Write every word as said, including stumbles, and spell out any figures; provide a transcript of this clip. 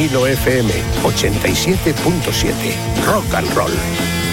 Vinilo F M ochenta y siete punto siete. Rock and roll.